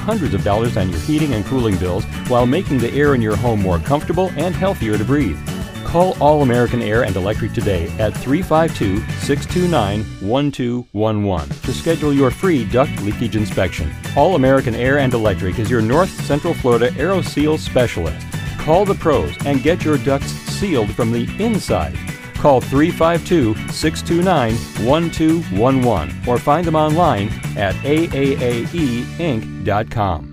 hundreds of dollars on your heating and cooling bills while making the air in your home more comfortable and healthier to breathe. Call All American Air and Electric today at 352-629-1211 to schedule your free duct leakage inspection. All American Air and Electric is your North Central Florida AeroSeal specialist. Call the pros and get your ducts sealed from the inside. Call 352-629-1211 or find them online at aaaeinc.com.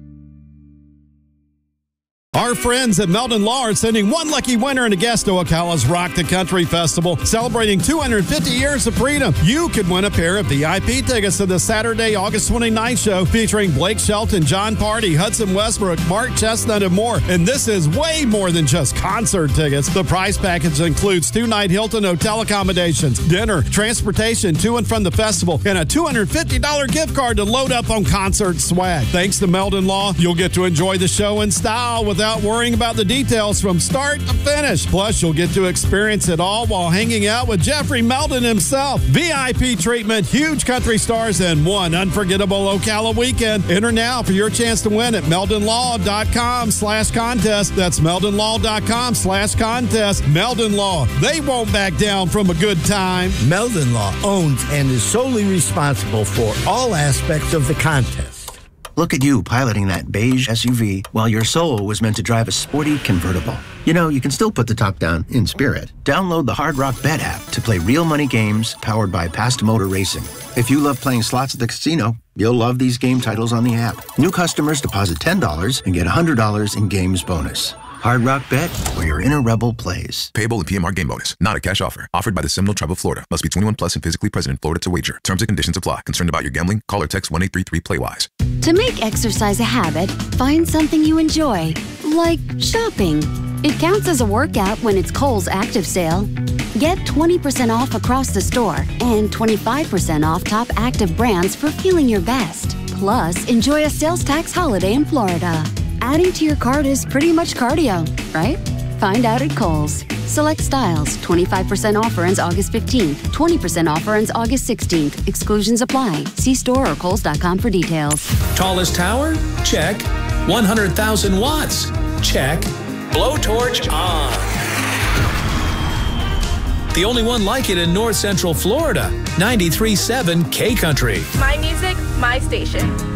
Our friends at Meldon Law are sending one lucky winner and a guest to Ocala's Rock the Country Festival, celebrating 250 years of freedom. You could win a pair of VIP tickets to the Saturday, August 29th show featuring Blake Shelton, John Party, Hudson Westbrook, Mark Chestnut, and more. And this is way more than just concert tickets. The prize package includes 2-night Hilton hotel accommodations, dinner, transportation to and from the festival, and a $250 gift card to load up on concert swag. Thanks to Meldon Law, you'll get to enjoy the show in style without worrying about the details from start to finish. Plus, you'll get to experience it all while hanging out with Jeffrey Meldon himself. VIP treatment, huge country stars, and one unforgettable Ocala weekend. Enter now for your chance to win at meldonlaw.com/contest. That's meldonlaw.com/contest. Meldon Law, they won't back down from a good time. Meldon Law owns and is solely responsible for all aspects of the contest. Look at you piloting that beige SUV while your soul was meant to drive a sporty convertible. You know, you can still put the top down in spirit. Download the Hard Rock Bet app to play real money games powered by Past Motor Racing. If you love playing slots at the casino, you'll love these game titles on the app. New customers deposit $10 and get $100 in games bonus. Hard Rock Bet, where your inner rebel plays. Payable in PMR game bonus. Not a cash offer. Offered by the Seminole Tribe of Florida. Must be 21 plus and physically present in Florida to wager. Terms and conditions apply. Concerned about your gambling? Call or text 1-833-PLAY-WISE. To make exercise a habit, find something you enjoy, like shopping. It counts as a workout when it's Kohl's Active Sale. Get 20% off across the store and 25% off top active brands for feeling your best. Plus, enjoy a sales tax holiday in Florida. Adding to your cart is pretty much cardio, right? Find out at Kohl's. Select styles. 25% offer ends August 15th. 20% offer ends August 16th. Exclusions apply. See store or Kohls.com for details. Tallest tower? Check. 100,000 watts? Check. Blowtorch on. The only one like it in North Central Florida. 93.7 K Country. My music, my station.